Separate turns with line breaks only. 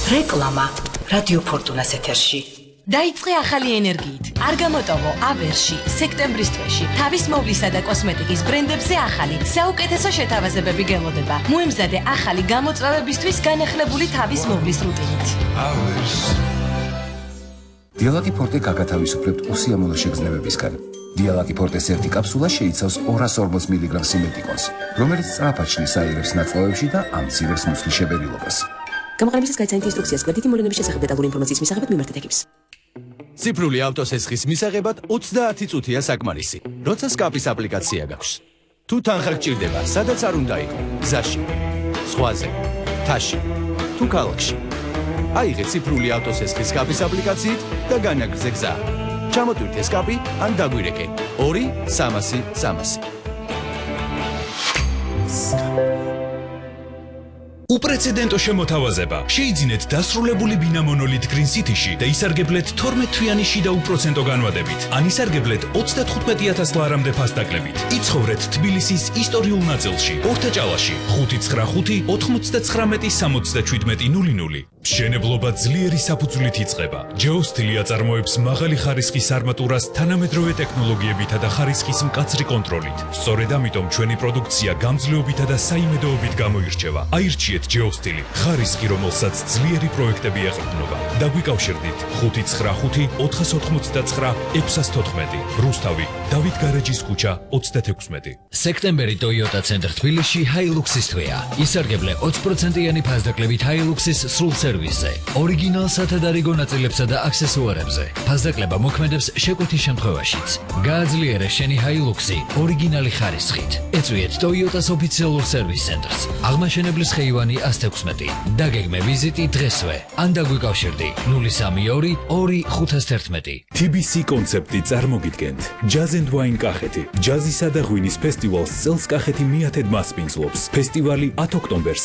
რეკლამა რადიო ფორტუნას ეთერში.
დაიწყე ახალი ენერგიით. არ გამოტოვო ავერში, სექტემბრის თვეში. თავის მოვლისა და კოსმეტიკის ბრენდებზე ახალი, საუკეთესო შეთავაზებები გელოდება. მოემზადე ახალი გამოწვევებისთვის განახლებული თავის მოვლის რუტინით.
დიალაკი ფორტე გაგათავისუფლებთ უსიამოვნო შეგრძნებებისგან. დიალაკი ფორტეს ერთი კაფსულა შეიცავს 240 მგ სიმეტიკონს, რომელიც სწრაფად აირებს ნაწლავებში და ამცირებს მუცლის შებერილობას.
გამოყენებისას გაიცანით ინსტრუქციას გვერდითი მოვლენების შესახებ დეტალური ინფორმაციის მისაღებად მიმართეთ ეკიპს.
ციფრული ავტოსესხის მისაღებად 20 წუთია საკმარისი, როცა სკაპის აპლიკაცია გაქვს. თუ თანხა გჭირდება, სადაც არ უნდა იყო, გზაში, ზღვაზე, მთაში, თუ ქალაქში. აიღე ციფრული ავტოსესხის სკაპის აპლიკაციით და განაგრძე გზა. ჩამოტვირთე სკაპი ან დაგვირეკე 2-300-300.
უპრეცედენტო შემოთავაზება. შეიძინეთ დასრულებული ბინა მონოლით Green City-ში და ისარგებლეთ 12 თვიანი შიდა უპროცენტო განვადებით. ან ისარგებლეთ 35,000 ლარამდე ფასდაკლებით. იცხოვრეთ თბილისის ისტორიულ ნაწილში, ორთაჭალაში, 595-99-67-00. მშენებლობა ძლიერი საფუძვლით იწყება. Geostili აწარმოებს მაღალი ხარისხის არმატურას თანამედროვე ტექნოლოგიებითა და ხარისხის მკაცრი კონტროლით. სწორედ ამიტომ ჩვენი პროდუქცია გამძლეობითა და საიმედოობით გამოირჩევა. აირჩიეთ Geostili, ხარისხი, რომელსაც ძლიერი პროექტები ეყრდნობა. დაგვიკავშირდით 599-489-614. რუსთავი, დავით გარეჯის ქუჩა 36.
სექტემბერი Toyota Center თბილისში Hilux-ის თვეა. ისარგებლე 20%-იანი ფასდაკლებით Hilux-ის სრულ სერვისზე, ორიგინალ სათადარიგო ნაწილებსა და აქსესუარებზე. ფასდაკლება მოქმედებს შეკვეთის შემთხვევაშიც. გააძლიერე შენი Hilux-ი ორიგინალი ხარისხით. ეწვიეთ Toyota-s ოფიციალურ სერვის ცენტრს. აღმაშენებლის ხეივანი 116. დაგეგმე ვიზიტი დღესვე. ან დაგვიკავშირდი 032-2-511.
TBC კონცეპტი წარმოგიდგენთ. Jazz and Wine კახეთი. ჯაზისა და ღვინის ფესტივალს წელს კახეთი მიათედ მასპინძლობს. ფესტივალი 10 ოქტომბერს